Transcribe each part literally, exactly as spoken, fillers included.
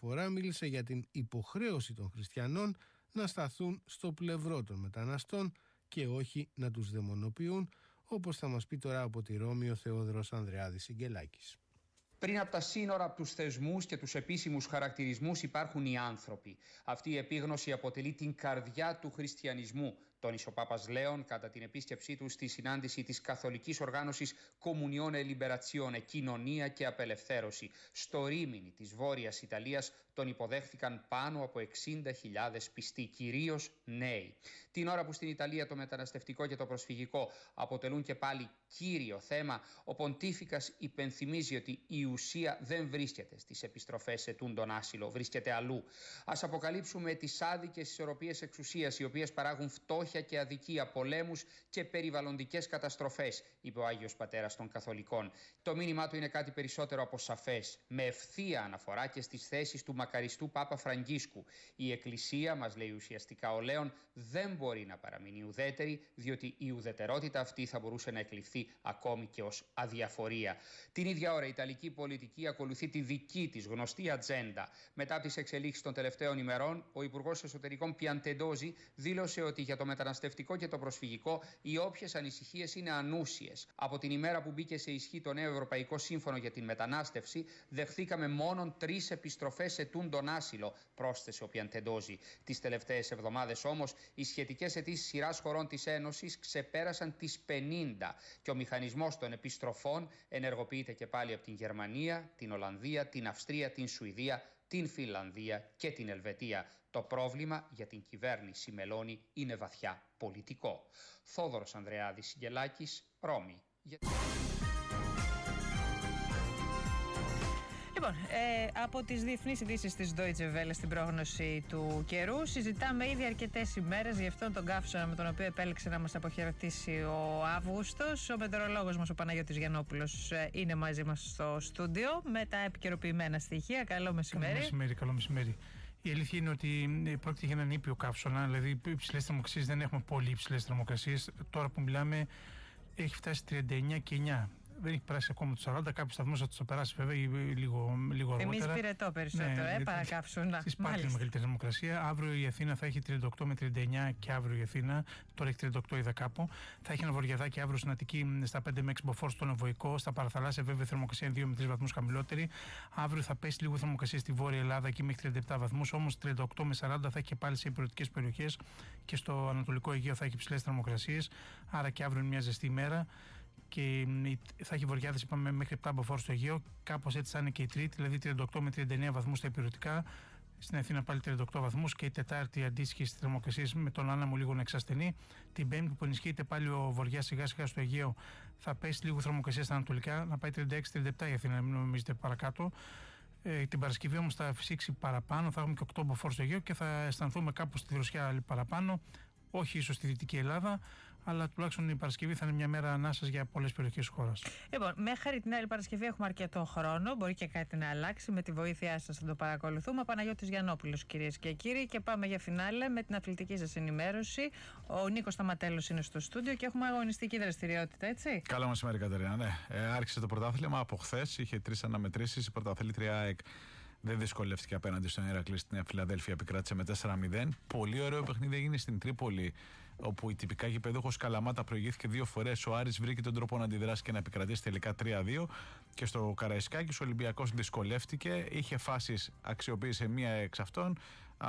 φορά μίλησε για την υποχρέωση των χριστιανών να σταθούν στο πλευρό των μεταναστών και όχι να τους δαιμονοποιούν, όπως θα μας πει τώρα από τη Ρώμη ο Θεόδωρος Ανδρεάδης Συγγελάκης. Πριν από τα σύνορα, από τους θεσμούς και τους επίσημους χαρακτηρισμούς υπάρχουν οι άνθρωποι. Αυτή η επίγνωση αποτελεί την καρδιά του χριστιανισμού, τόνισε ο Πάπας Λέων κατά την επίσκεψή του στη συνάντηση της καθολικής οργάνωσης Comunione Liberazione, Κοινωνία και Απελευθέρωση. Στο Ρίμινι της Βόρειας Ιταλίας τον υποδέχθηκαν πάνω από εξήντα χιλιάδες πιστοί, κυρίως νέοι. Την ώρα που στην Ιταλία το μεταναστευτικό και το προσφυγικό αποτελούν και πάλι κύριο θέμα, ο Ποντίφικας υπενθυμίζει ότι η ουσία δεν βρίσκεται στις επιστροφές ετούντων άσυλο, βρίσκεται αλλού. Ας αποκαλύψουμε τις άδικες ισορροπίες εξουσίας, οι οποίες παράγουν φτώχεια και αδικία, πολέμους και περιβαλλοντικές καταστροφές, είπε ο Άγιος Πατέρας των Καθολικών. Το μήνυμά του είναι κάτι περισσότερο από σαφές, με ευθεία αναφορά και στις θέσεις του μακαριστού Πάπα Φραγκίσκου. Η Εκκλησία, μας λέει ουσιαστικά ο Λέων, δεν μπορεί να παραμείνει ουδέτερη, διότι η ουδετερότητα αυτή θα μπορούσε να εκλειφθεί ακόμη και ως αδιαφορία. Την ίδια ώρα η Ιταλική πολιτική ακολουθεί τη δική της γνωστή ατζέντα. Μετά από τις εξελίξεις των τελευταίων ημερών, ο Υπουργός Εσωτερικών Πιαντεντόζη δήλωσε ότι για το μεταναστευτικό και το προσφυγικό οι όποιες ανησυχίες είναι ανούσιες. Από την ημέρα που μπήκε σε ισχύ το νέο Ευρωπαϊκό Σύμφωνο για την Μετανάστευση, δεχθήκαμε μόνον τρεις επιστροφές ετούντων άσυλο, πρόσθεσε ο Πιαντεντόζη. Τις τελευταίες εβδομάδες όμως, οι σχετικές αιτήσεις σειράς χωρών της Ένωσης ξεπέρασαν τις πενήντα και ο μηχανισμός των επιστροφών ενεργοποιείται και πάλι από την Γερμανία, την Ολλανδία, την Αυστρία, την Σουηδία, την Φινλανδία και την Ελβετία. Το πρόβλημα για την κυβέρνηση Μελώνη είναι βαθιά πολιτικό. Θόδωρος Ανδρεάδης Συγγελάκης, Ρώμη. Λοιπόν, ε, από τις διεθνείς ειδήσεις της Deutsche Welle στην πρόγνωση του καιρού συζητάμε ήδη αρκετές ημέρες για αυτόν τον καύσωνα με τον οποίο επέλεξε να μας αποχαιρετήσει ο Αύγουστος. Ο μετεωρολόγος μας, ο Παναγιώτης Γιαννόπουλος, είναι μαζί μας στο στούντιο με τα επικαιροποιημένα στοιχεία. Καλό μεσημέρι. Καλό μεσημέρι, καλό μεσημέρι. Η αλήθεια είναι ότι πρόκειται για έναν ήπιο καύσωνα, δηλαδή υψηλές θερμοκρασίες δεν έχουμε πολύ υψηλές θερμοκρασίες. Τώρα που μιλάμε έχει φτάσει τριάντα εννιά και εννιά. Δεν έχει περάσει ακόμα του σαράντα. Κάποιου σταθμού θα του περάσει βέβαια λίγο, λίγο αργότερα. Εμείς πυρετό περισσότερο, ναι, ε, παρακαύσουνα. Υπάρχει μεγαλύτερη θερμοκρασία. Αύριο η Αθήνα θα έχει τριάντα οκτώ με τριάντα εννιά και αύριο η Αθήνα. Τώρα έχει τριάντα οκτώ, είδα κάπου. Θα έχει ένα βορειαδάκι αύριο στην Αττική στα πέντε με έξι μποφόρ στον Ευωικό. Στα παραθαλάσσια βέβαια η θερμοκρασία είναι δύο με τρεις βαθμούς χαμηλότερη. Αύριο θα πέσει λίγο θερμοκρασία στη Βόρεια Ελλάδα εκεί μέχρι τριάντα επτά βαθμούς. Όμως τριάντα οκτώ με σαράντα θα έχει και πάλι σε υπηρετικές περιοχές και στο Ανατολικό Αιγαίο θα έχει υψηλές θερμοκρασίες. Άρα και αύριο είναι μια ζεστή ημέρα. Και θα έχει βοριάδες, είπαμε, μέχρι επτά μποφόρ στο Αιγαίο. Κάπως έτσι θα είναι και η Τρίτη, δηλαδή τριάντα οκτώ με τριάντα εννιά βαθμούς στα υπηρετικά. Στην Αθήνα πάλι τριάντα οκτώ βαθμούς και η Τετάρτη αντίστοιχη στις θερμοκρασίες με τον άνεμο λίγο να εξασθενεί. Την Πέμπτη που ενισχύεται πάλι ο βοριάς σιγά σιγά στο Αιγαίο θα πέσει λίγο θερμοκρασία στα ανατολικά, να πάει τριάντα έξι τριάντα επτά η Αθήνα, μην νομίζετε παρακάτω. Ε, την Παρασκευή όμως θα φυσήξει παραπάνω, θα έχουμε και οκτώ μποφόρ στο Αιγαίο και θα αισθανθούμε κάπως στη δροσιά παραπάνω. Όχι ίσως στη Δυτική Ελλάδα, αλλά τουλάχιστον η Παρασκευή θα είναι μια μέρα ανάσας για πολλές περιοχές της χώρας. Λοιπόν, μέχρι την άλλη Παρασκευή έχουμε αρκετό χρόνο. Μπορεί και κάτι να αλλάξει. Με τη βοήθειά σας θα το παρακολουθούμε. Παναγιώτης Γιαννόπουλος, κυρίες και κύριοι. Και πάμε για φινάλε με την αθλητική σας ενημέρωση. Ο Νίκος Σταματέλος είναι στο στούντιο και έχουμε αγωνιστική δραστηριότητα, έτσι. Καλό μεσημέρι, Κατερίνα. Ναι. Ε, άρχισε το πρωτάθλημα από χθες. Είχε τρεις αναμετρήσεις. Η πρωταθλήτρια ΑΕΚ δεν δυσκολεύτηκε απέναντι στον Ηρακλή στη Νέα Φιλαδέλφια, επικράτησε με τέσσερα μηδέν. Πολύ ωραίο παιχνίδι έγινε στην Τρίπολη, όπου η τυπικά γηπεδούχος Καλαμάτα προηγήθηκε δύο φορές. Ο Άρης βρήκε τον τρόπο να αντιδράσει και να επικρατήσει τελικά τρία δύο. Και στο Καραϊσκάκης ο Ολυμπιακός δυσκολεύτηκε, είχε φάσεις, αξιοποίησε μία εξ αυτών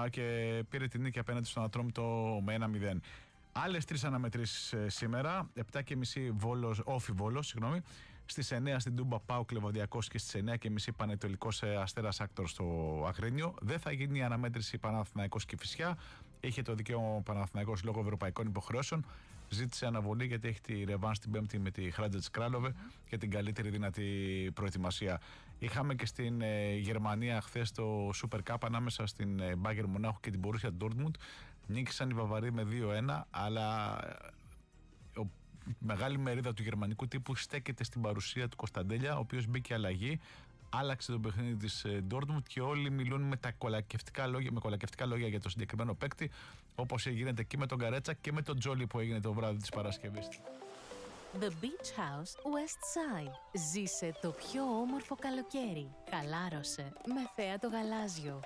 και πήρε την νίκη απέναντι στον Ατρόμητο με ένα μηδέν. Άλλες τρεις αναμετρήσεις σήμερα, επτά και μισή Βόλος, Όφι Βόλος, συγγνώμη. Στις εννιά στην Τούμπα ΠΑΟΚ Λεβαδιακός και στις εννιά και μισή Πανετολικός Αστέρας Άκτορ στο Αγρίνιο. Δεν θα γίνει η αναμέτρηση Παναθηναϊκός και Κηφισιά. Είχε το δικαίωμα ο Παναθηναϊκός λόγω ευρωπαϊκών υποχρεώσεων. Ζήτησε αναβολή γιατί έχει τη ρεβάνς την Πέμπτη με τη Χράντζετς Κράλοβε και την καλύτερη δυνατή προετοιμασία. Είχαμε και στην ε, Γερμανία χθες το Super Cup ανάμεσα στην ε, Bayern Μονάχου και την Borussia Dortmund. Νίκησαν οι Βαβαροί με δύο ένα, αλλά ε, ο, η μεγάλη μερίδα του γερμανικού τύπου στέκεται στην παρουσία του Κωνσταντέλια, ο οποίος μπήκε αλλαγή. Άλλαξε το παιχνίδι της Dortmund και όλοι μιλούν με, τα κολακευτικά λόγια, με κολακευτικά λόγια για το συγκεκριμένο παίκτη, όπως γίνεται και με τον Καρέτσα και με τον Τζόλι που έγινε το βράδυ της Παρασκευής. The Beach House West Side. Ζήσε το πιο όμορφο καλοκαίρι. Χαλάρωσε με θέα το γαλάζιο.